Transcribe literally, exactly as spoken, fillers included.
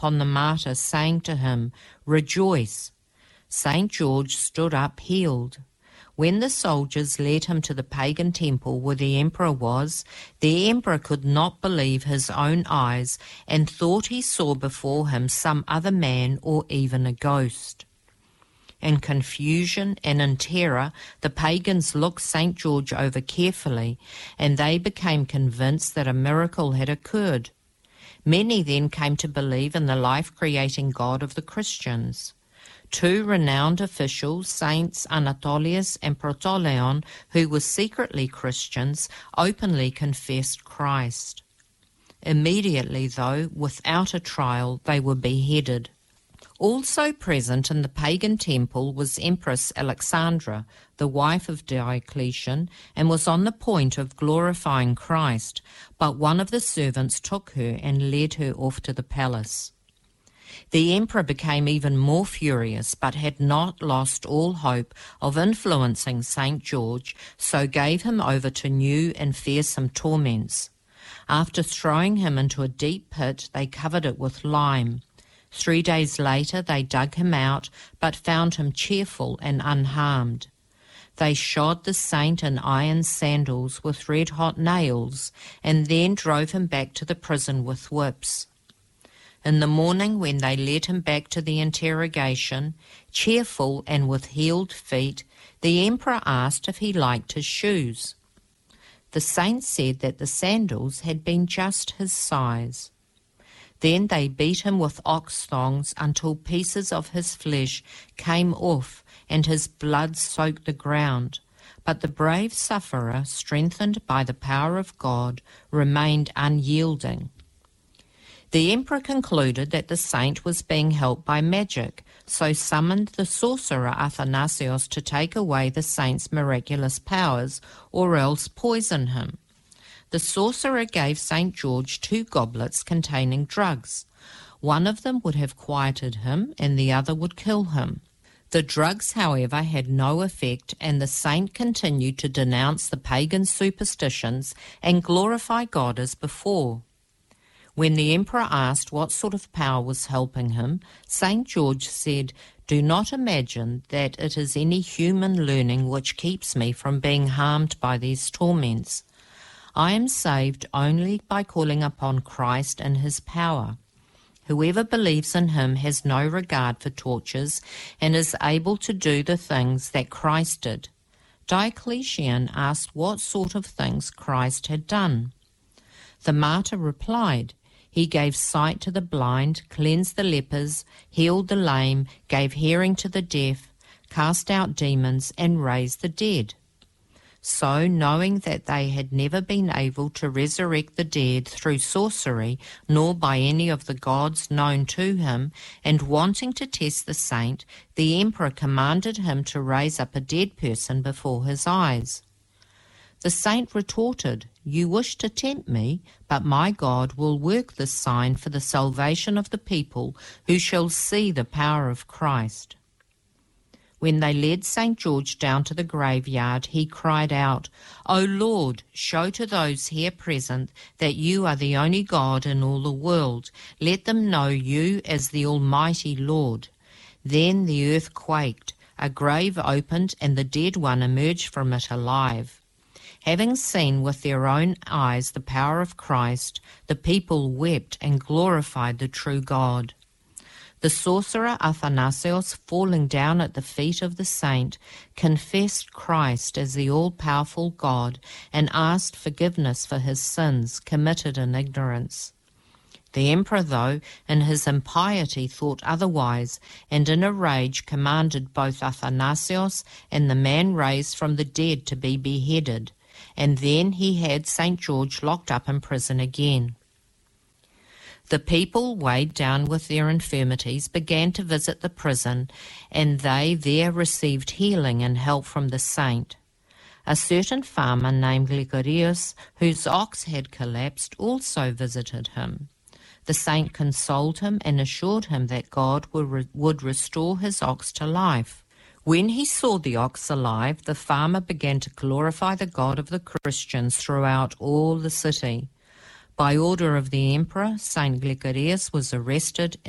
upon the martyr, saying to him, "Rejoice." Saint George stood up healed. When the soldiers led him to the pagan temple where the emperor was, the emperor could not believe his own eyes and thought he saw before him some other man or even a ghost. In confusion and in terror, the pagans looked Saint George over carefully, and they became convinced that a miracle had occurred. Many then came to believe in the life-creating God of the Christians. Two renowned officials, Saints Anatolius and Protoleon, who were secretly Christians, openly confessed Christ. Immediately, though, without a trial, they were beheaded. Also present in the pagan temple was Empress Alexandra, the wife of Diocletian, and was on the point of glorifying Christ, but one of the servants took her and led her off to the palace. The emperor became even more furious, but had not lost all hope of influencing Saint George, so gave him over to new and fearsome torments. After throwing him into a deep pit, they covered it with lime. Three days later they dug him out, but found him cheerful and unharmed. They shod the saint in iron sandals with red-hot nails, and then drove him back to the prison with whips. In the morning, when they led him back to the interrogation, cheerful and with healed feet, the emperor asked if he liked his shoes. The saint said that the sandals had been just his size. Then they beat him with ox thongs until pieces of his flesh came off and his blood soaked the ground. But the brave sufferer, strengthened by the power of God, remained unyielding. The emperor concluded that the saint was being helped by magic, so summoned the sorcerer Athanasios to take away the saint's miraculous powers, or else poison him. The sorcerer gave Saint George two goblets containing drugs. One of them would have quieted him, and the other would kill him. The drugs, however, had no effect, and the saint continued to denounce the pagan superstitions and glorify God as before. When the emperor asked what sort of power was helping him, Saint George said, "Do not imagine that it is any human learning which keeps me from being harmed by these torments. I am saved only by calling upon Christ and his power. Whoever believes in him has no regard for tortures and is able to do the things that Christ did." Diocletian asked what sort of things Christ had done. The martyr replied, "He gave sight to the blind, cleansed the lepers, healed the lame, gave hearing to the deaf, cast out demons, and raised the dead." So, knowing that they had never been able to resurrect the dead through sorcery, nor by any of the gods known to him, and wanting to test the saint, the emperor commanded him to raise up a dead person before his eyes. The saint retorted, "You wish to tempt me, but my God will work this sign for the salvation of the people who shall see the power of Christ." When they led Saint George down to the graveyard, he cried out, "O Lord, show to those here present that you are the only God in all the world. Let them know you as the Almighty Lord." Then the earth quaked, a grave opened, and the dead one emerged from it alive. Having seen with their own eyes the power of Christ, the people wept and glorified the true God. The sorcerer Athanasios, falling down at the feet of the saint, confessed Christ as the all-powerful God and asked forgiveness for his sins committed in ignorance. The emperor, though, in his impiety thought otherwise, and in a rage commanded both Athanasios and the man raised from the dead to be beheaded, and then he had Saint George locked up in prison again. The people, weighed down with their infirmities, began to visit the prison, and they there received healing and help from the saint. A certain farmer named Gligorius, whose ox had collapsed, also visited him. The saint consoled him and assured him that God would, re- would restore his ox to life. When he saw the ox alive, the farmer began to glorify the God of the Christians throughout all the city. By order of the emperor, Saint Gligorius was arrested